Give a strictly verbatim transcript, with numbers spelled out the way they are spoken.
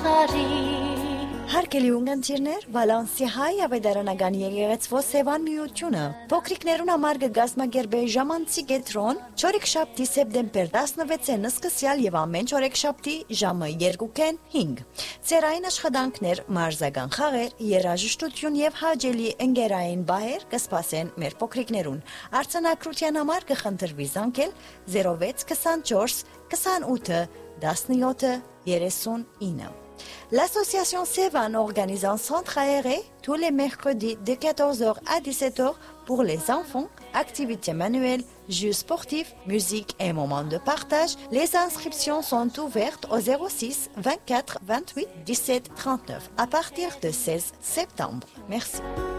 Հարկելի ունգընտիրներ, Վալանսի հայ ավետարանական եկեղեցվո Սևան միությունը փոքրիկներուն համար կգազմագերբե ժամանցի կետրոն չորեքշաբթի սեպտեմբեր տասնվեցին սկսյալ եւ ամեն չորեքշաբթի ժամը երկուքեն հինգ։ Ծերային աշխատանքներ, մարզական խաղեր, երաժշտություն եւ հաճելի ընկերային բայեր կսպասեն մեր փոքրիկներուն։ Արձանագրության համար կխնդրվի զանգել zero վեց քսանչորս քսանութ տասնյոթ երեսունինը։ L'association Sévan organise un centre aéré tous les mercredis de quatorze heures à dix-sept heures pour les enfants, activités manuelles, jeux sportifs, musique et moments de partage. Les inscriptions sont ouvertes au zéro six vingt-quatre vingt-huit dix-sept trente-neuf à partir de seize septembre. Merci.